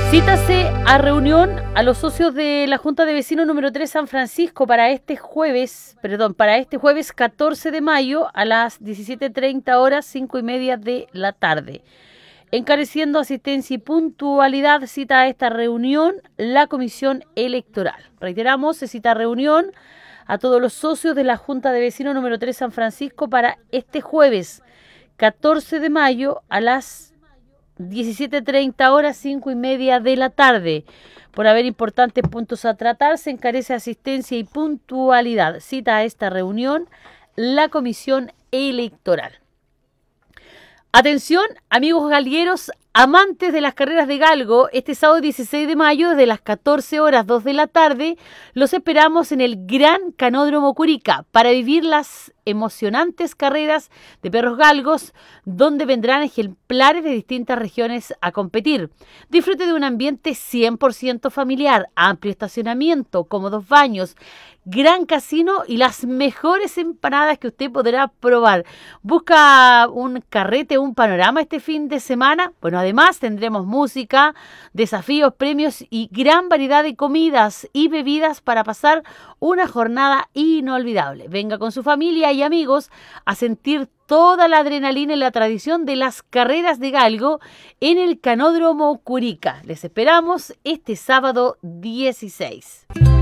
Cítase a reunión a los socios de la Junta de Vecinos número 3 San Francisco para este jueves 14 de mayo a las 17:30 horas, 5:30 de la tarde. Encareciendo asistencia y puntualidad, cita a esta reunión la Comisión Electoral. Reiteramos, se cita a reunión a todos los socios de la Junta de Vecinos número 3 San Francisco para este jueves 14 de mayo a las 17:30 horas, 5:30 de la tarde. Por haber importantes puntos a tratar, se encarece asistencia y puntualidad. Cita a esta reunión la Comisión Electoral. Atención, amigos galgueros, amantes de las carreras de galgo, este sábado 16 de mayo, desde las 14 horas 2 de la tarde, los esperamos en el Gran Canódromo Curica para vivir las emocionantes carreras de perros galgos, donde vendrán ejemplares de distintas regiones a competir. Disfrute de un ambiente 100% familiar, amplio estacionamiento, cómodos baños, gran casino y las mejores empanadas que usted podrá probar. ¿Busca un carrete, un panorama este fin de semana? Bueno, además tendremos música, desafíos, premios y gran variedad de comidas y bebidas para pasar una jornada inolvidable. Venga con su familia y amigos a sentir toda la adrenalina y la tradición de las carreras de galgo en el Canódromo Curica. Les esperamos este sábado 16.